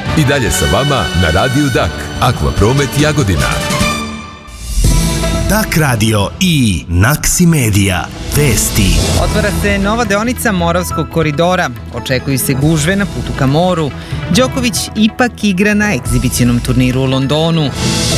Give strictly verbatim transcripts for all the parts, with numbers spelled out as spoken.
I dalje sa vama na Radiju Dak. Akvapromet Jagodina. Dak radio i Naksi Media. Vesti. Otvara se nova deonica Moravskog koridora. Očekuju se gužve na putu ka moru. Đoković ipak igra na egzibicionom turniru u Londonu.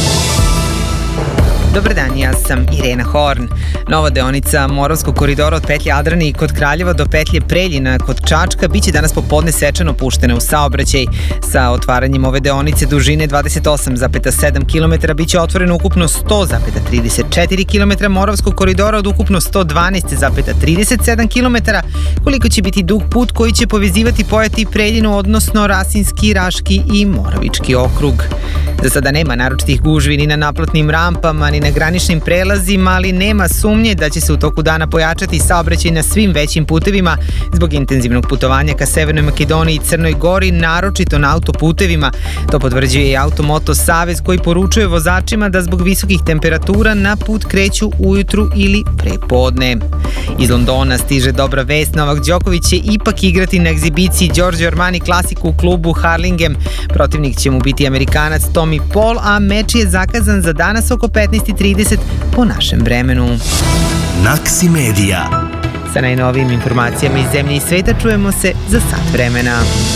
Dobar dan, ja sam Irena Horn. Nova deonica Moravskog koridora od petlje Adrani kod Kraljeva do petlje Preljina kod Čačka biće danas popodne svečano puštena u saobraćaj. Sa otvaranjem ove deonice dužine dvadeset osam zarez sedam kilometara biće otvoreno ukupno sto zarez trideset četiri kilometra Moravskog koridora od ukupno sto dvanaest zarez trideset sedam kilometara, koliko će biti dug put koji će povezivati Pojate i Preljinu, odnosno Rasinski, Raški i Moravički okrug. Za sada nema naročitih gužvi ni na naplatnim rampama, ni na graničnim prelazima, ali nema sumnje da će se u toku dana pojačati saobraćaj na svim većim putevima zbog intenzivnog putovanja ka Severnoj Makedoniji i Crnoj Gori, naročito na autoputevima. To potvrđuje i Automoto Savez koji poručuje vozačima da zbog visokih temperatura na put kreću ujutru ili prepodne. Iz Londona stiže dobra vest, Novak Đoković će ipak igrati na egzibiciji Giorgio Armani klasiku u klubu Harlingen. Protivnik će mu biti Amerikanac Tommy Paul, a meč je zakazan za danas oko petnaest i trideset po našem vremenu. Naksi Media. Sa najnovijim informacijama iz zemlje i sveta čujemo se za sat vremena.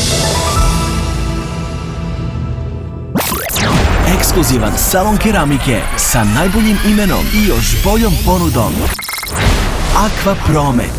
Ekskluzivan salon keramike sa najboljim imenom i još boljom ponudom. Akvapromet.